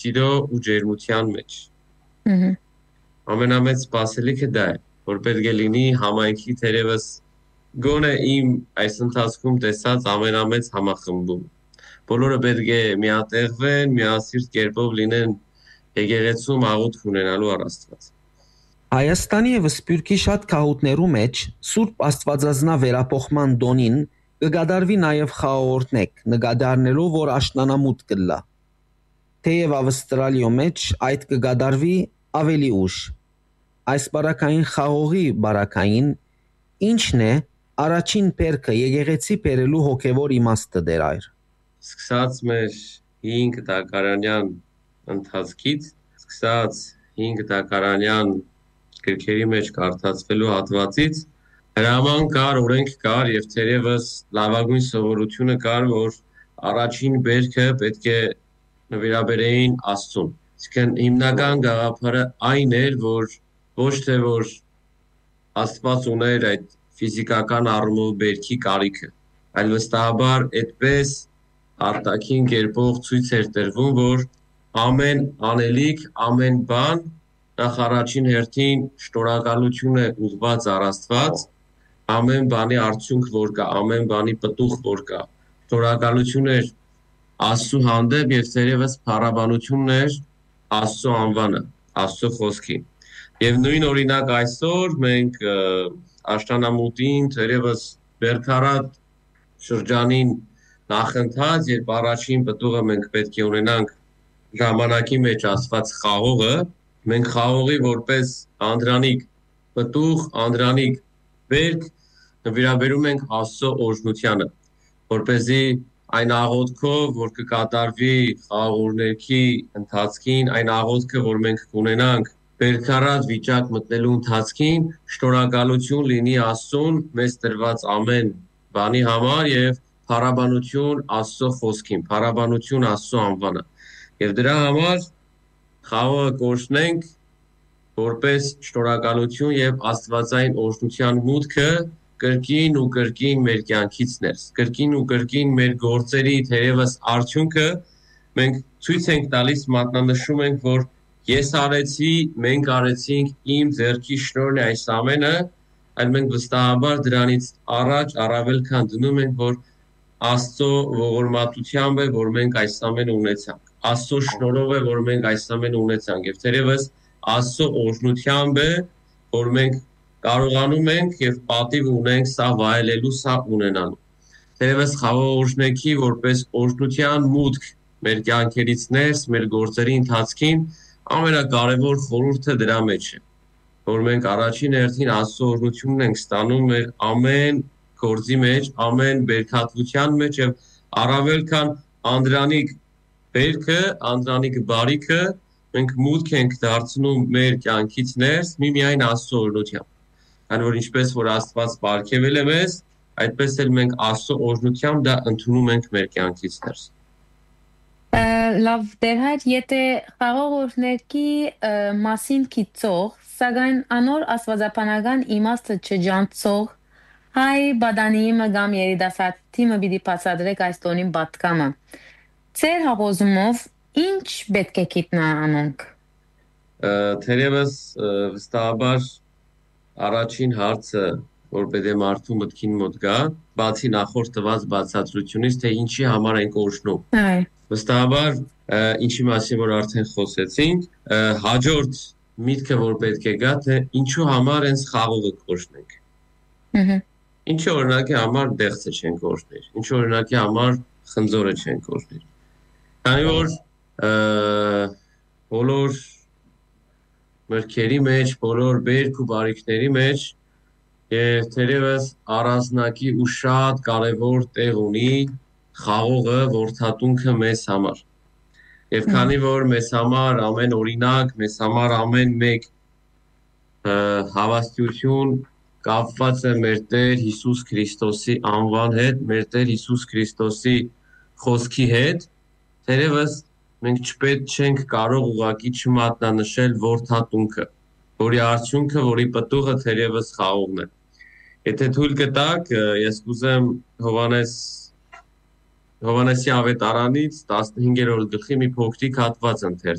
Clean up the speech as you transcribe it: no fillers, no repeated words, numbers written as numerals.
սիրո ու ջերմության մեջ։ Ահա։ Ամենամեծ սպասելիքը դա է, որ պետք է լինի համայնքի թերևս գոնե իմ այս ընթացքում տեսած ամենամեծ համախմբում։ Բոլորը պետք է միատեղվեն, միասիրտ կերպով լինեն եկեղեցում աղոթք ունենալու առ Աստված։ Հայաստանի եւ Սփյուռքի շատ քաղաքներու մեջ Սուրբ Աստվածածնա վերապոխման դոնին կգադարվի նաեւ խաղաղորդնեք, նկատառնելով որ աշնանամուտ կլա։ Թեև Ավստրալիո մեջ այդ կգադարվի ավելի ուշ։ Այս բարակային խաղողի բարակային ինչն է առաջին բերքը եկեղեցի բերելու հոգևոր իմաստը դեր այր։ Սկսած մեր 5 դակարանյան ընթացքից, սկսած 5 դակարանյան գրքերի մեջ կարդացվելու հատվածից հրաման կար, օրենք կար եւ թերևս լավագույն սովորությունը կար, որ առաջին բերքը պետք է նվիրաբերեին Աստծուն։ Իսկն հիմնական գաղափարը այն էր, որ ոչ թե որ Աստված ուներ այդ ֆիզիկական առումով բերքի կարիքը, այլ վստահաբար այդպես արտաքին կերպով ցույց էր տրվում, որ ամեն անելիք, ամեն բան նախ առաջին հերթին շնորհակալություն է ուղղված առ Աստված, ամեն բանի արդյունք որ կա, ամեն բանի պտուղ որ կա, շնորհակալություն էր Աստծո հանդեպ եւ թերևս փառաբանությունն էր Աստծո անվանը, Աստծո խոսքին։ Եվ նույն օրինակ այսօր մենք աշնանամուտին թերևս Բերքարատ շրջանին նախընթաց, երբ առաջին պտուղը մենք պետք է ունենանք ժամանակի մեջ ասված խաղողը, մենք խաղողի որպես անդրանիկ պտուղ, անդրանիկ բերք նվիրաբերում ենք Աստծո օրհնությանը, որպեսզի այն աղոթքով, որ կկատարվի խաղողորներքի ընթացքին, այն աղոթքը, որ մենք կունենանք բերքարած վիճակ մտնելու ընթացքին, շնորհակալություն լինի Աստծուն մեզ տրված ամեն բանի համար եւ փառաբանություն Աստծո խոսքին, փառաբանություն Աստծո անվանը։ Եվ դրա համար խաղողը կորցնենք որպես շնորհակալություն եւ Աստվածային օրհնության մուտքը կրկին ու կրկին մեր կյանքից ներս, կրկին ու կրկին մեր գործերի թերևս արդյունքը մենք ցույց ենք տալիս, մատնանշում ենք, որ ես արեցի, մենք արեցինք, իմ ձեռքի շնորհն է այս ամենը, այլ մենք վստահաբար դրանից առաջ առավել քան դնում ենք, որ Աստծո ողորմատությամբ է, որ մենք այս ամենը ունեցանք։ Աստծո շնորհով է, որ մենք այս ամենը ունեցանք, եւ թերևս Աստծո օրհնությամբ է, որ մենք կարողանում ենք եւ պատիվ ունենք սա վայելելու, սա ունենալու։ Թերևս խաղող օրհնեքի որպես օրհնության մուտք մեր կյանքերից ներս, մեր գործերի ընթացքին ամենակարևոր խորհուրդը դրա մեջ է, որ մենք առաջին հերթին Աստծո օրհնությունն ենք ստանում մեր ամեն գործի մեջ, ամեն բերքատվության մեջ եւ առավել քան անդրանիկ բերքը, անդրանիկ բարիքը մենք մուտք ենք դարձնում մեր կյանքից ներս միմիայն Աստծո օրհնությամբ։ Քանի որ ինչպես որ Աստված պարգևել է մեզ, այդպես էլ մենք Աստծո օրհնությամբ դա ընդունում ենք մեր կյանքից ներս։ Լավ դերհայր, եթե խաղող օրհներքի մասին քիծող, սակայն անոր աստվածաբանական իմաստը չջանցող հայ բադանիի կամ երիտասարդի պիտի բացատրեք այս տոնին պատկամը։ Ձեր հաղոզումով ինչ պետք է գիտնա անոնք։ Թերևս վստահաբար առաջին հարցը, որ պետք է մարդու մտքին մոտ գա, բացի նախորդ տված բացատրությունից, թե ինչի համար ենք օրհնում։ Վստահաբար ինչի մասին որ արդեն խոսեցինք, հաջորդ միտքը որ պետք է գա, թե ինչու համար հենց խաղողը կօրհնենք։ Ինչի օրինակի համար դեղցը չենք օրհներ, ինչի օրինակի համար խնձորը չենք օրհներ։ Քանի որ բոլոր մրգերի մեջ, բոլոր բերք ու բարիքների մեջ եւ թերևս առանձնակի ու շատ կարեւոր տեղ ունի խաղողը, որդատունքը մեզ համար։ Եվ քանի որ մեզ համար ամեն օրինակ, մեզ համար ամեն մեկ հավաստիություն կապված է մեր Տեր Հիսուս Քրիստոսի անվան հետ, մեր Տեր Հիսուս Քրիստոսի խոսքի հետ, թերևս մենք չպետք չենք կարող ուղղակի չմատնանշել որդատունքը, որի արդյունքը, որի պտուղը թերևս խաղողն է։ Եթե թույլ կտաք, ես կուզեմ Հովհաննես Հովանեսի ավետարանից 15-րդ գլխի մի փոքրիկ հատված ընթերցել